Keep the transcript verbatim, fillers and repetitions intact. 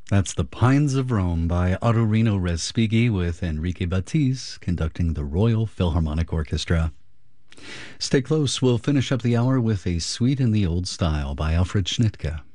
That's The Pines of Rome by Ottorino Respighi with Enrique Batiste conducting the Royal Philharmonic Orchestra. Stay close. We'll finish up the hour with A Suite in the Old Style by Alfred Schnittke.